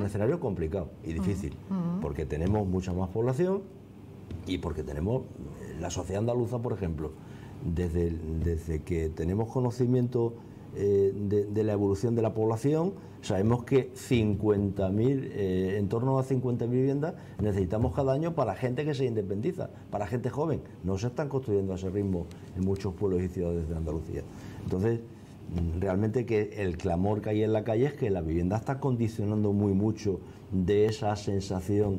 escenario complicado y difícil, porque tenemos mucha más población y porque tenemos la sociedad andaluza, por ejemplo, desde que tenemos conocimiento de la evolución de la población, sabemos que 50.000, en torno a 50.000 viviendas necesitamos cada año para gente que se independiza, para gente joven. No se están construyendo a ese ritmo en muchos pueblos y ciudades de Andalucía. Entonces, realmente que el clamor que hay en la calle es que la vivienda está condicionando mucho de esa sensación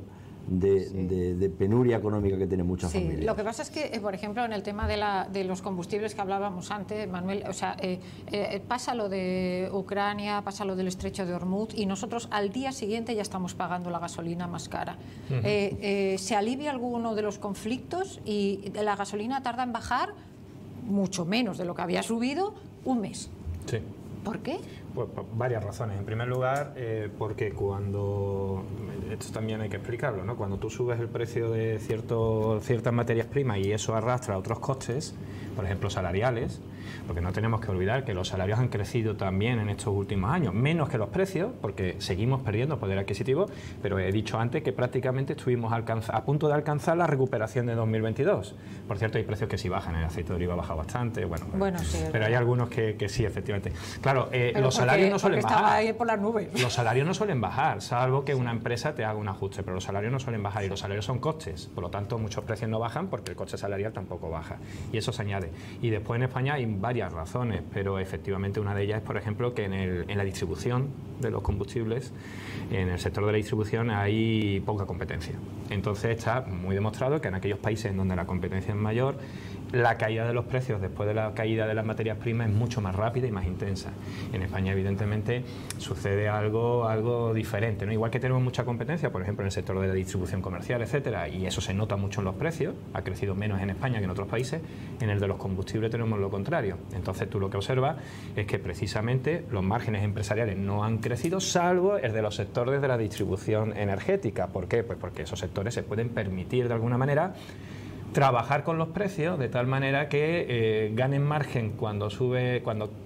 de penuria económica que tienen muchas familias. Lo que pasa es que, por ejemplo, en el tema de los combustibles que hablábamos antes, Manuel, o sea, pasa lo de Ucrania, pasa lo del estrecho de Hormuz y nosotros al día siguiente ya estamos pagando la gasolina más cara. Se alivia alguno de los conflictos y la gasolina tarda en bajar mucho menos de lo que había subido, un mes. Sí. ¿Por qué? Pues por varias razones. En primer lugar, porque cuando, esto también hay que explicarlo, ¿no? Cuando tú subes el precio de ciertas materias primas y eso arrastra a otros costes, por ejemplo salariales, porque no tenemos que olvidar que los salarios han crecido también en estos últimos años, menos que los precios, porque seguimos perdiendo poder adquisitivo, pero he dicho antes que prácticamente estuvimos a punto de alcanzar la recuperación de 2022. Por cierto, hay precios que sí bajan, el aceite de oliva ha bajado bastante, bueno sí, pero hay algunos que sí, efectivamente. Claro, los salarios no suelen bajar. Ahí por las nubes. Los salarios no suelen bajar, salvo que una empresa te haga un ajuste, pero los salarios no suelen bajar y los salarios son costes, por lo tanto muchos precios no bajan porque el coste salarial tampoco baja y eso se añade. Y después en España hay varias razones, pero efectivamente una de ellas es, por ejemplo, que en la distribución de los combustibles, en el sector de la distribución hay poca competencia. Entonces está muy demostrado que en aquellos países en donde la competencia es mayor, la caída de los precios después de la caída de las materias primas es mucho más rápida y más intensa. En España, evidentemente, sucede algo diferente, ¿no? Igual que tenemos mucha competencia, por ejemplo, en el sector de la distribución comercial, etcétera, y eso se nota mucho en los precios, ha crecido menos en España que en otros países, en el de los combustibles tenemos lo contrario. Entonces tú lo que observas es que precisamente los márgenes empresariales no han crecido, salvo el de los sectores de la distribución energética. ¿Por qué? Pues porque esos sectores se pueden permitir de alguna manera trabajar con los precios de tal manera que ganen margen cuando sube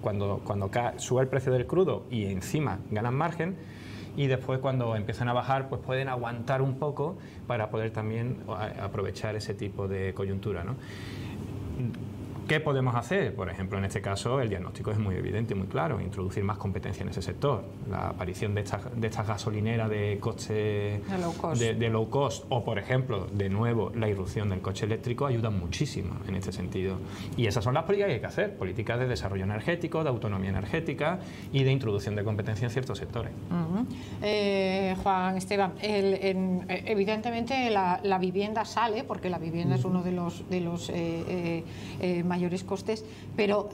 el precio del crudo y encima ganan margen, y después cuando empiezan a bajar pues pueden aguantar un poco para poder también aprovechar ese tipo de coyuntura, ¿no? ¿Qué podemos hacer? Por ejemplo, en este caso el diagnóstico es muy evidente y muy claro: introducir más competencia en ese sector. La aparición de estas gasolineras de coche de low cost o, por ejemplo, de nuevo la irrupción del coche eléctrico ayudan muchísimo en este sentido. Y esas son las políticas que hay que hacer: políticas de desarrollo energético, de autonomía energética y de introducción de competencia en ciertos sectores. Juan Esteban, evidentemente la vivienda sale, porque la vivienda es uno de los mayores costes, pero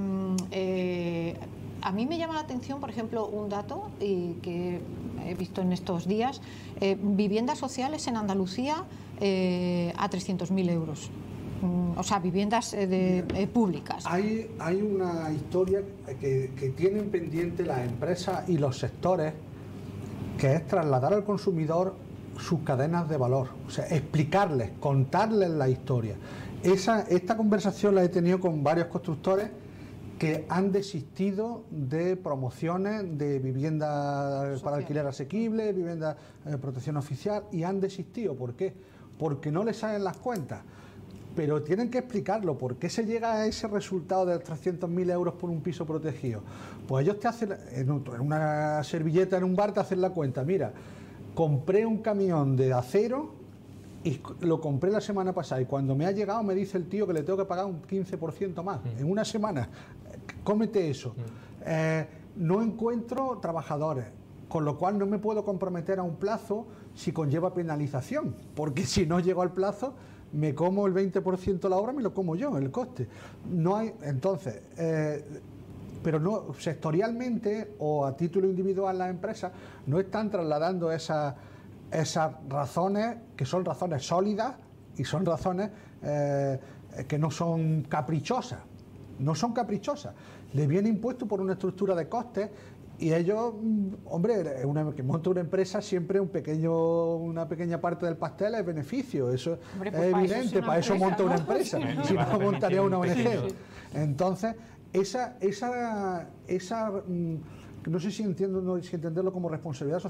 a mí me llama la atención, por ejemplo, un dato que he visto en estos días: viviendas sociales en Andalucía a 300.000 euros. O sea, viviendas públicas. Hay una historia que tienen pendiente las empresas y los sectores, que es trasladar al consumidor sus cadenas de valor, o sea, explicarles, contarles la historia. Esta conversación la he tenido con varios constructores que han desistido de promociones de viviendas para alquiler asequible, viviendas de protección oficial, y han desistido. ¿Por qué? Porque no les salen las cuentas. Pero tienen que explicarlo. ¿Por qué se llega a ese resultado de 300.000 euros por un piso protegido? Pues ellos te hacen, en una servilleta en un bar, te hacen la cuenta. Mira, compré un camión de acero y lo compré la semana pasada, y cuando me ha llegado me dice el tío que le tengo que pagar un 15% más en una semana. Cómete eso. No encuentro trabajadores, con lo cual no me puedo comprometer a un plazo si conlleva penalización, porque si no llego al plazo me como el 20% la obra, me lo como yo, el coste. No hay, entonces, pero no sectorialmente o a título individual las empresas no están trasladando esas razones, que son razones sólidas y son razones que no son caprichosas. No son caprichosas. Les viene impuesto por una estructura de costes, y ellos, hombre, que monta una empresa, siempre una pequeña parte del pastel es beneficio. Eso es evidente, para eso monta una empresa. Si no, montaría una ONG. Entonces, no sé si entenderlo como responsabilidad social.